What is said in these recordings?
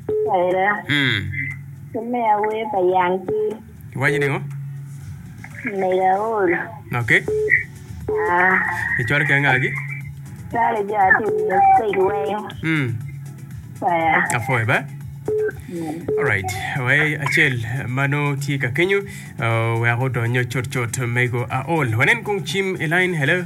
Rồi. Cái mẹ quê phải giang chi. Why you know? Này đâu. Okay. Cái chỗ cái ngài gì? Ra là giờ thì xì quen. À phôi ba. Alright. Why achel mano ti ka kenyu wa ho do nyo chot mego a all. Wanen kung chim Elaine hello.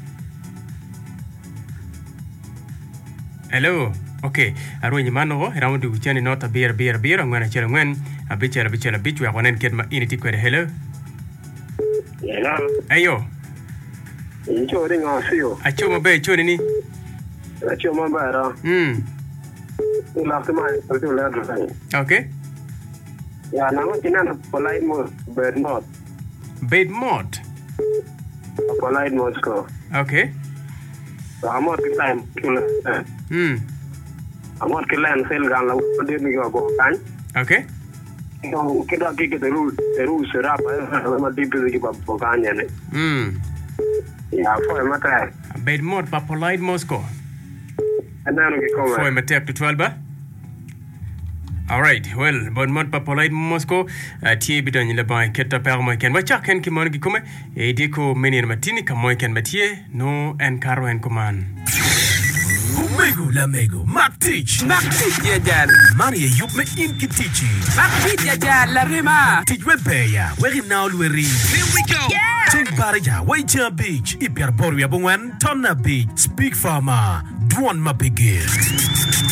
Hello. Okay. Aro ni mano go round du chani nota beer ngwana chela ngwen a bichela bich wa wanen ket ma initi kwere hello. Hello. Ayo. Incho ring asio. Acho mo be choni ni. Acho mo ba ra. Last time I told you. Okay. Yeah, now I'm polite mode, bed mod. Bed mod. Polite mode score. Okay. So I'm not the time to I'm not the land sell gun. I didn't go time. Okay. So, get up, get the rules set up. I'm a deep to give up for Ganyan. Yeah, for my time. Bed mod, but polite Moscow. And then we come. For my tap to 12 ba? Alright, well, bon mod pa polite Moscow, tie bidon le ba ketta per mo ken wacha ken ki mon gi kuma e diko menir matini ka mo ken matie no en karo en kuman. Mego, Maktich ya jal. Mani yup me in kitichi. Maktich ya jal la rima. Tich we beya, we now we Here we go. Ting Barija, Waicha Beach, Ipiar Boria Bungwan, Tonna Beach, Speak Farmer, Dwan Mapigil.